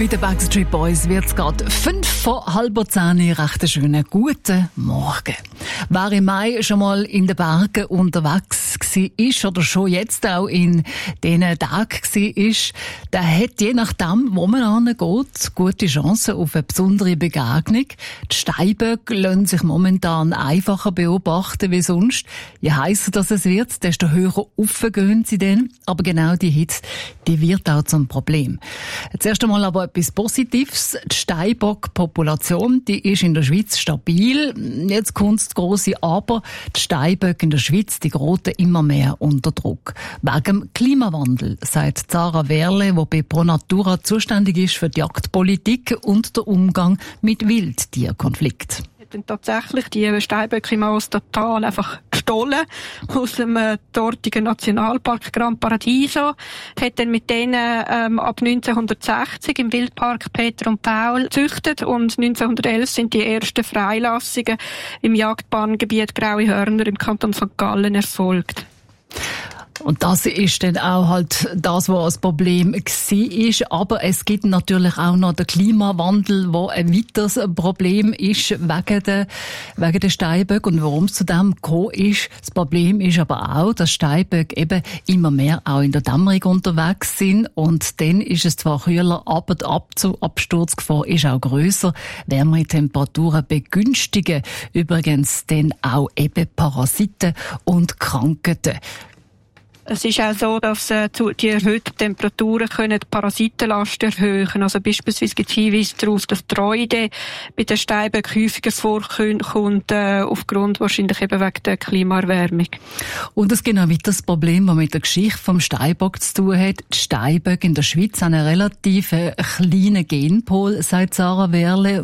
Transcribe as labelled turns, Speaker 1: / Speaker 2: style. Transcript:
Speaker 1: Mit den Backstreet Boys wird es gerade 9:55. Recht schönen guten Morgen. Wer im Mai schon mal in den Bergen unterwegs war oder schon jetzt auch in diesen Tagen war, der hat je nachdem, wo man hingeht, gute Chancen auf eine besondere Begegnung. Die Steinböcke lassen sich momentan einfacher beobachten wie sonst. Je heisser das es wird, desto höher aufgehen sie dann. Aber genau die Hitze, die wird auch zum Problem. Zuerst einmal aber etwas Positives. Die Steinbock-Population, die ist in der Schweiz stabil. Jetzt kommt das grosse Aber. Die Steinböcke in der Schweiz, die geraten immer mehr unter Druck. Wegen dem Klimawandel, sagt Sarah Werle, die bei Pro Natura zuständig ist für die Jagdpolitik und den Umgang mit Wildtierkonflikten.
Speaker 2: Dann tatsächlich die Steinböcke im Maus total einfach gestohlen aus dem dortigen Nationalpark Gran Paradiso. Hat dann mit denen ab 1960 im Wildpark Peter und Paul gezüchtet und 1911 sind die ersten Freilassungen im Jagdbahngebiet Graue Hörner im Kanton St. Gallen erfolgt.
Speaker 1: Und das ist dann auch halt das, was das Problem war. Aber es gibt natürlich auch noch den Klimawandel, der ein weiteres Problem ist wegen der Steinböcke. Und warum es zu dem gekommen ist, das Problem ist aber auch, dass Steinböcke eben immer mehr auch in der Dämmerung unterwegs sind. Und dann ist es zwar kühler, aber die Absturzgefahr ist auch grösser. Wärmere Temperaturen begünstigen übrigens dann auch eben Parasiten und Krankheiten.
Speaker 2: Es ist auch so, dass die erhöhten Temperaturen können die Parasitenlast erhöhen. Also beispielsweise gibt es Hinweise darauf, dass die Reude bei den Steinböcken häufiger vorkommt, aufgrund wahrscheinlich eben wegen der Klimaerwärmung.
Speaker 1: Und es gibt auch weiter das Problem, das mit der Geschichte vom Steinbock zu tun hat. Die Steinböcke in der Schweiz haben einen relativ kleinen Genpool, sagt Sarah Werle